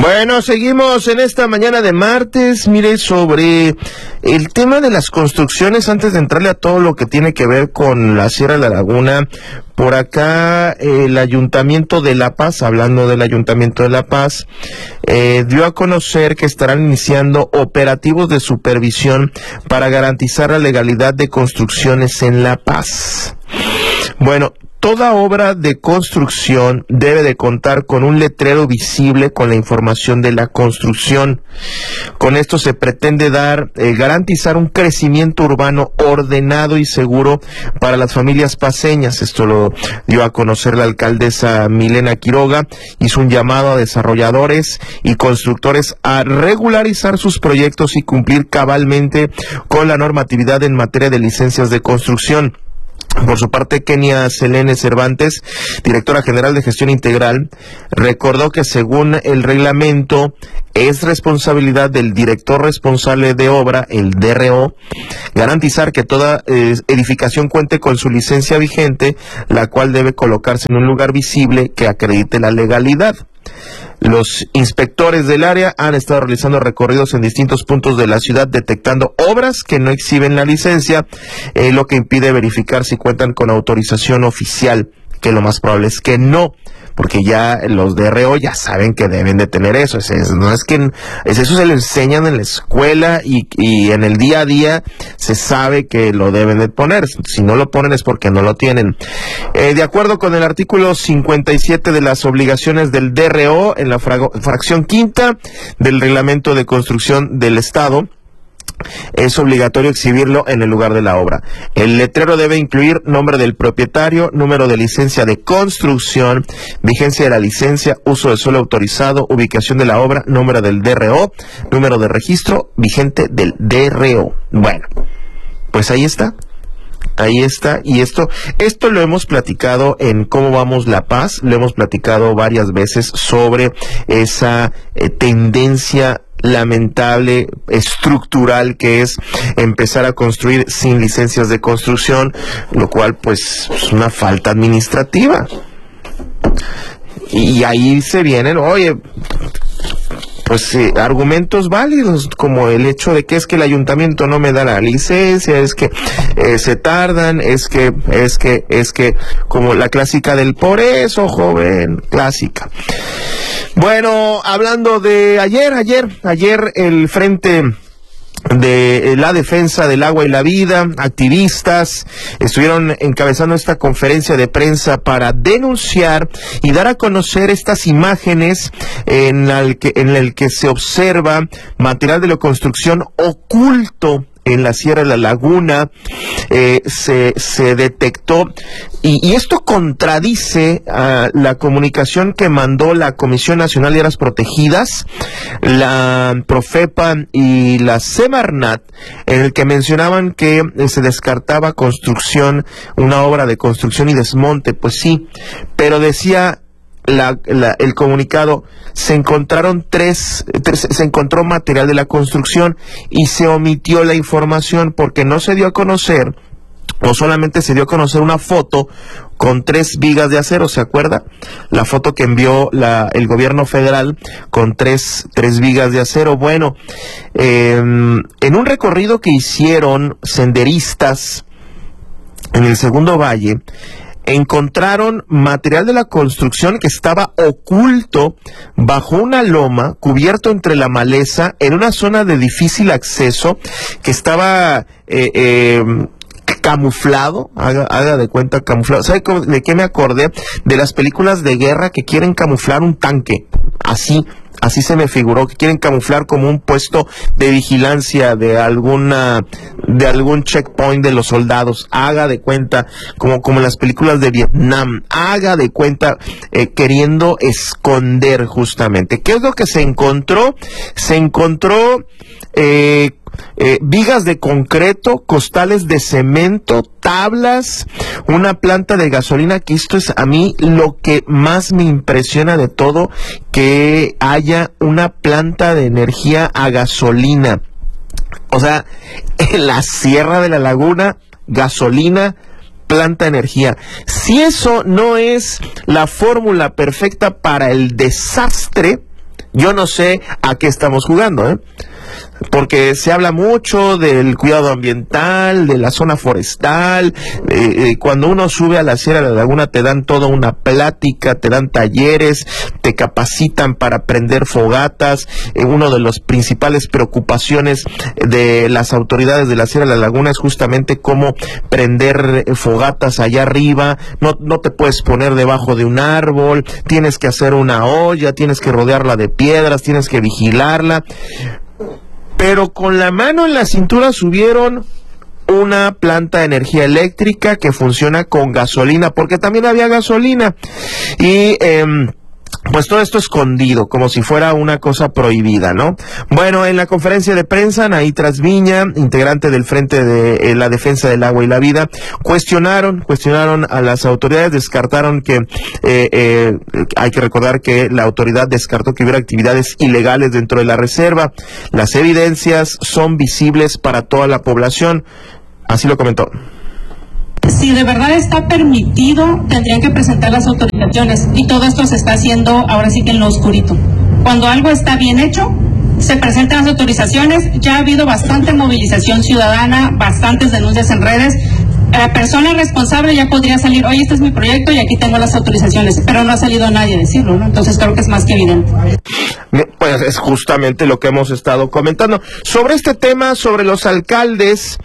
Bueno, seguimos en esta mañana de martes, mire, sobre el tema de las construcciones, antes de entrarle a todo lo que tiene que ver con la Sierra de la Laguna. Por acá, el Ayuntamiento de La Paz, hablando del Ayuntamiento de La Paz, dio a conocer que estarán iniciando operativos de supervisión para garantizar la legalidad de construcciones en La Paz. Bueno, toda obra de construcción debe de contar con un letrero visible con la información de la construcción. Con esto se pretende garantizar un crecimiento urbano ordenado y seguro para las familias paceñas. Esto lo dio a conocer la alcaldesa Milena Quiroga. Hizo un llamado a desarrolladores y constructores a regularizar sus proyectos y cumplir cabalmente con la normatividad en materia de licencias de construcción. Por su parte, Kenia Selene Cervantes, directora general de Gestión Integral, recordó que según el reglamento es responsabilidad del director responsable de obra, el DRO, garantizar que toda edificación cuente con su licencia vigente, la cual debe colocarse en un lugar visible que acredite la legalidad. Los inspectores del área han estado realizando recorridos en distintos puntos de la ciudad detectando obras que no exhiben la licencia, lo que impide verificar si cuentan con autorización oficial, que lo más probable es que no, porque ya los DRO ya saben que deben de tener eso. No es que eso se le enseñan en la escuela y en el día a día se sabe que lo deben de poner. Si no lo ponen es porque no lo tienen. De acuerdo con el artículo 57 de las obligaciones del DRO, en la fracción quinta del Reglamento de Construcción del Estado, es obligatorio exhibirlo en el lugar de la obra. El letrero debe incluir nombre del propietario, número de licencia de construcción, vigencia de la licencia, uso de suelo autorizado, ubicación de la obra, número del DRO, número de registro vigente del DRO. Bueno, pues ahí está. Ahí está, y esto lo hemos platicado en Cómo Vamos La Paz, lo hemos platicado varias veces sobre esa tendencia lamentable, estructural, que es empezar a construir sin licencias de construcción, lo cual pues es una falta administrativa. Y ahí se vienen, oye, pues argumentos válidos, como el hecho de que es que el ayuntamiento no me da la licencia, es que se tardan, es que como la clásica del por eso, joven, clásica. Bueno, hablando de ayer el Frente de la Defensa del Agua y la Vida, activistas estuvieron encabezando esta conferencia de prensa para denunciar y dar a conocer estas imágenes en el que se observa material de la construcción oculto en la Sierra de la Laguna. Se detectó, y esto contradice a la comunicación que mandó la Comisión Nacional de Áreas Protegidas, la Profepa y la Semarnat, en el que mencionaban que se descartaba una obra de construcción y desmonte. Pues sí, pero decía el comunicado, se encontró material de la construcción y se omitió la información porque no se dio a conocer, o solamente se dio a conocer una foto con 3 vigas de acero. ¿Se acuerda? La foto que envió el gobierno federal con 3 vigas de acero. Bueno, en un recorrido que hicieron senderistas en el Segundo Valle, encontraron material de la construcción que estaba oculto bajo una loma, cubierto entre la maleza, en una zona de difícil acceso, que estaba camuflado, haga de cuenta camuflado. ¿Sabe de qué me acordé? De las películas de guerra que quieren camuflar un tanque, así se me figuró, que quieren camuflar como un puesto de vigilancia de algún checkpoint de los soldados. Haga de cuenta, como en las películas de Vietnam, haga de cuenta, queriendo esconder justamente. ¿Qué es lo que se encontró? Se encontró vigas de concreto, costales de cemento, tablas, una planta de gasolina, que esto es a mí lo que más me impresiona de todo, que haya una planta de energía a gasolina. O sea, en la Sierra de la Laguna, gasolina, planta de energía. Si eso no es la fórmula perfecta para el desastre, Yo no sé a qué estamos jugando, porque se habla mucho del cuidado ambiental, de la zona forestal. Cuando uno sube a la Sierra de la Laguna te dan toda una plática, te dan talleres, te capacitan para prender fogatas. Una de las principales preocupaciones de las autoridades de la Sierra de la Laguna es justamente cómo prender fogatas allá arriba. No te puedes poner debajo de un árbol, tienes que hacer una olla, tienes que rodearla de piedras, tienes que vigilarla. Pero con la mano en la cintura subieron una planta de energía eléctrica que funciona con gasolina, porque también había gasolina. Y pues todo esto escondido, como si fuera una cosa prohibida, ¿no? Bueno, en la conferencia de prensa, Anaí Trasviña, integrante del Frente de la Defensa del Agua y la Vida, cuestionaron a las autoridades, descartaron que, hay que recordar que la autoridad descartó que hubiera actividades ilegales dentro de la reserva. Las evidencias son visibles para toda la población, así lo comentó. Si de verdad está permitido, tendrían que presentar las autorizaciones, y todo esto se está haciendo ahora sí que en lo oscurito. Cuando algo está bien hecho, se presentan las autorizaciones. Ya ha habido bastante movilización ciudadana, bastantes denuncias en redes. La persona responsable ya podría salir, oye, este es mi proyecto y aquí tengo las autorizaciones, pero no ha salido nadie a decirlo, ¿no? Entonces creo que es más que evidente. Pues es justamente lo que hemos estado comentando. Sobre este tema, sobre los alcaldes,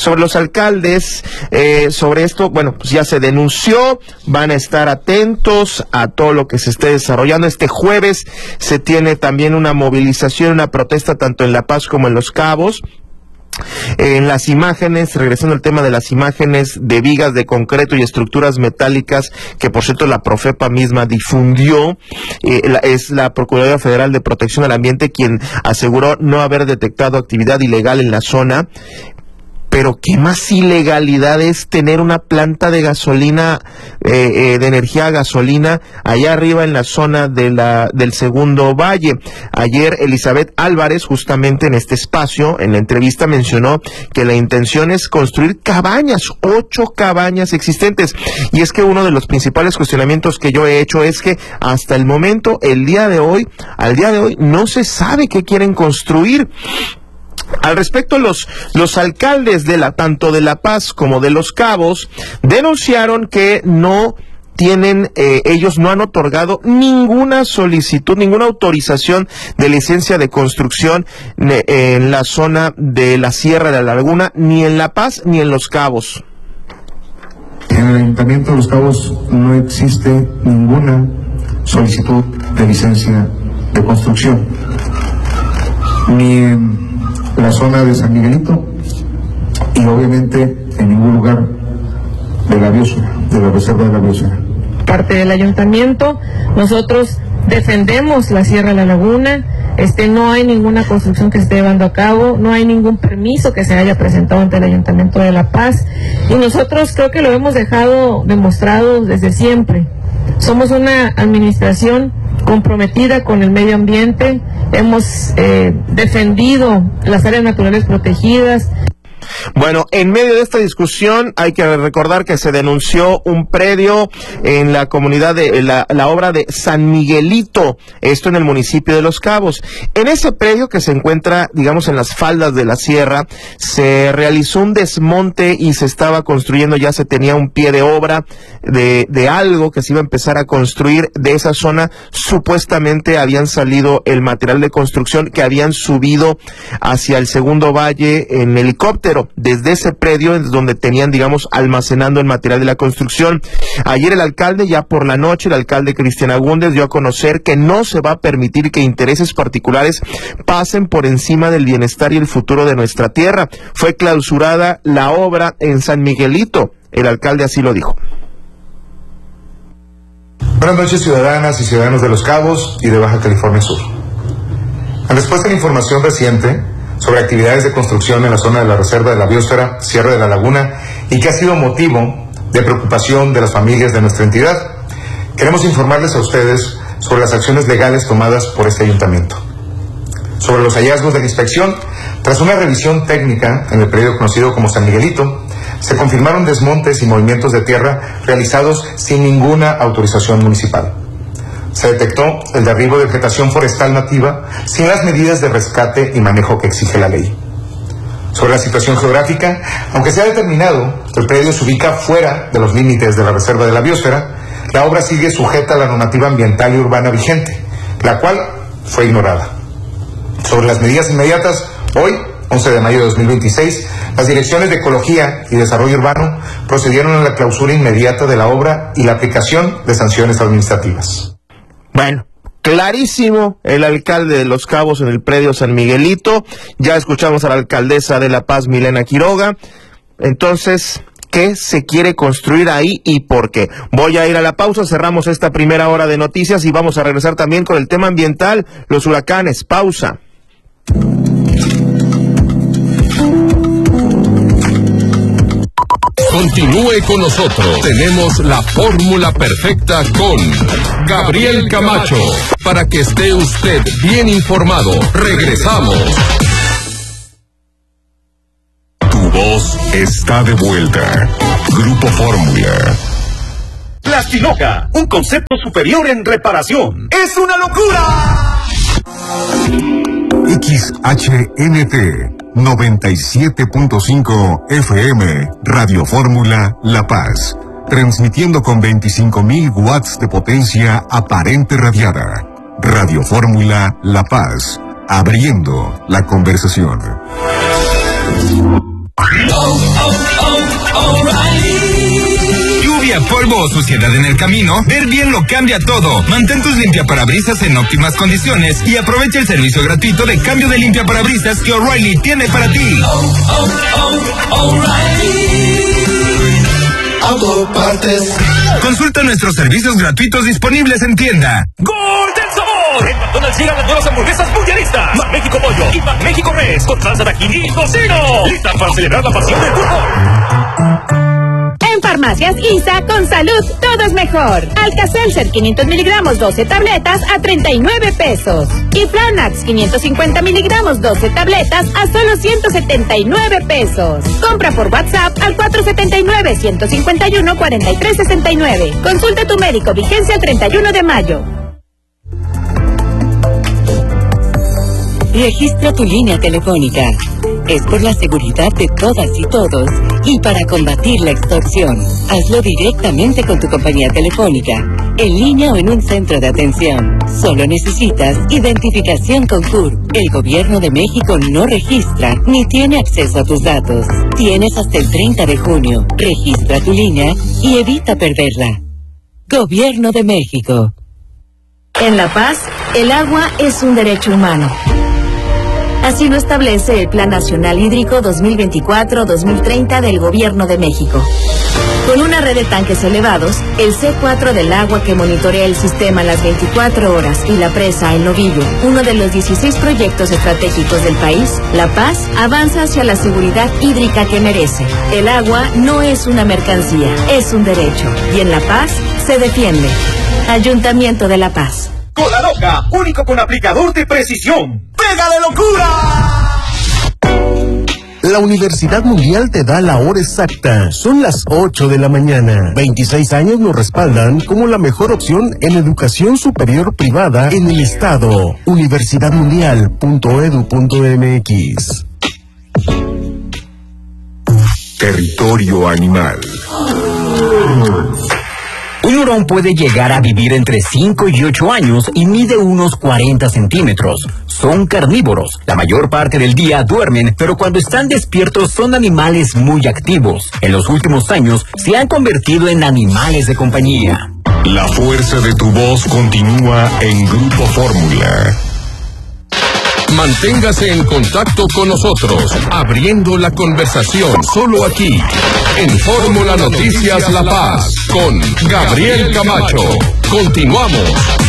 sobre esto, bueno, pues ya se denunció, van a estar atentos a todo lo que se esté desarrollando. Este jueves se tiene también una movilización, una protesta tanto en La Paz como en Los Cabos. En las imágenes, regresando al tema de las imágenes de vigas de concreto y estructuras metálicas que por cierto la Profepa misma difundió, es la Procuraduría Federal de Protección al Ambiente quien aseguró no haber detectado actividad ilegal en la zona. Pero qué más ilegalidad es tener una planta de gasolina, de energía a gasolina, allá arriba en la zona del Segundo Valle. Ayer Elizabeth Álvarez, justamente en este espacio, en la entrevista mencionó que la intención es construir cabañas, 8 cabañas existentes. Y es que uno de los principales cuestionamientos que yo he hecho es que hasta el momento, al día de hoy, no se sabe qué quieren construir. Al respecto, los alcaldes tanto de La Paz como de Los Cabos denunciaron que no tienen, ellos no han otorgado ninguna solicitud, ninguna autorización de licencia de construcción en la zona de la Sierra de la Laguna, ni en La Paz ni en Los Cabos. En el Ayuntamiento de Los Cabos no existe ninguna solicitud de licencia de construcción, ni en la zona de San Miguelito y obviamente en ningún lugar de la biosfera, de la reserva de la biosfera. Parte del ayuntamiento, nosotros defendemos la Sierra de la Laguna, no hay ninguna construcción que se esté llevando a cabo, no hay ningún permiso que se haya presentado ante el Ayuntamiento de La Paz y nosotros creo que lo hemos dejado demostrado desde siempre. Somos una administración comprometida con el medio ambiente, hemos defendido las áreas naturales protegidas. Bueno, en medio de esta discusión hay que recordar que se denunció un predio en la comunidad de la obra de San Miguelito, esto en el municipio de Los Cabos. En ese predio que se encuentra, digamos, en las faldas de la sierra, se realizó un desmonte y se estaba construyendo, ya se tenía un pie de obra de algo que se iba a empezar a construir. De esa zona supuestamente habían salido el material de construcción que habían subido hacia el Segundo Valle en helicóptero. Desde ese predio es donde tenían, digamos, almacenando el material de la construcción. Ayer el alcalde, ya por la noche, el alcalde Cristian Agúndez dio a conocer que no se va a permitir que intereses particulares pasen por encima del bienestar y el futuro de nuestra tierra. Fue clausurada la obra en San Miguelito. El alcalde así lo dijo. Buenas noches, ciudadanas y ciudadanos de Los Cabos y de Baja California Sur. En respuesta a la información reciente sobre actividades de construcción en la zona de la reserva de la biosfera Sierra de la Laguna y que ha sido motivo de preocupación de las familias de nuestra entidad, queremos informarles a ustedes sobre las acciones legales tomadas por este ayuntamiento. Sobre los hallazgos de la inspección, tras una revisión técnica en el predio conocido como San Miguelito, se confirmaron desmontes y movimientos de tierra realizados sin ninguna autorización municipal. se detectó el derribo de vegetación forestal nativa sin las medidas de rescate y manejo que exige la ley. Sobre la situación geográfica, aunque se ha determinado que el predio se ubica fuera de los límites de la Reserva de la Biosfera, la obra sigue sujeta a la normativa ambiental y urbana vigente, la cual fue ignorada. Sobre las medidas inmediatas, hoy, 11 de mayo de 2026, las direcciones de Ecología y Desarrollo Urbano procedieron a la clausura inmediata de la obra y la aplicación de sanciones administrativas. Bueno, clarísimo el alcalde de Los Cabos en el predio San Miguelito. Ya escuchamos a la alcaldesa de La Paz, Milena Quiroga. Entonces, ¿qué se quiere construir ahí y por qué? Voy a ir a la pausa, cerramos esta primera hora de noticias y vamos a regresar también con el tema ambiental, los huracanes. Pausa. Continúe con nosotros. Tenemos la fórmula perfecta con Gabriel Camacho para que esté usted bien informado. Regresamos. Tu voz está de vuelta. Grupo Fórmula. Plastinoca, un concepto superior en reparación. ¡Es una locura! XHNT 97.5 FM, Radio Fórmula La Paz, transmitiendo con 25.000 watts de potencia aparente radiada. Radio Fórmula La Paz, abriendo la conversación. Lluvia, polvo o suciedad en el camino, Ver Bien lo cambia todo. Mantén tus limpiaparabrisas en óptimas condiciones y aprovecha el servicio gratuito de cambio de limpiaparabrisas que O'Reilly tiene para ti. Autopartes. Consulta nuestros servicios gratuitos disponibles en tienda. ¡Gol del sabor! En McDonald's llegan las nuevas hamburguesas mundialistas. McMéxico Pollo y McMéxico Res con salsa de ají y tocino. Listas para celebrar la pasión del fútbol. En Farmacias ISA, con salud, todo es mejor. Alka-Seltzer 500 miligramos, 12 tabletas a 39 pesos. Y Flanax 550 miligramos, 12 tabletas a solo 179 pesos. Compra por WhatsApp al 479-151-4369. Consulta a tu médico, vigencia el 31 de mayo. Registra tu línea telefónica. Es por la seguridad de todas y todos y para combatir la extorsión. Hazlo directamente con tu compañía telefónica, en línea o en un centro de atención. Solo necesitas identificación con CURP. El Gobierno de México no registra ni tiene acceso a tus datos. Tienes hasta el 30 de junio. Registra tu línea y evita perderla. Gobierno de México. En La Paz, el agua es un derecho humano. Así lo establece el Plan Nacional Hídrico 2024-2030 del Gobierno de México. Con una red de tanques elevados, el C4 del agua que monitorea el sistema las 24 horas y la presa El Novillo, uno de los 16 proyectos estratégicos del país, La Paz avanza hacia la seguridad hídrica que merece. El agua no es una mercancía, es un derecho. Y en La Paz se defiende. Ayuntamiento de La Paz. Cola Loca, único con aplicador de precisión. ¡Pega de locura! La Universidad Mundial te da la hora exacta. Son las 8 de la mañana. 26 años nos respaldan como la mejor opción en educación superior privada en el estado. universidadmundial.edu.mx. Territorio animal. Un hurón puede llegar a vivir entre 5 y 8 años y mide unos 40 centímetros. Son carnívoros. La mayor parte del día duermen, pero cuando están despiertos son animales muy activos. En los últimos años se han convertido en animales de compañía. La fuerza de tu voz continúa en Grupo Fórmula. Manténgase en contacto con nosotros, abriendo la conversación solo aquí, en Fórmula Noticias La Paz, con Gabriel Camacho. Continuamos.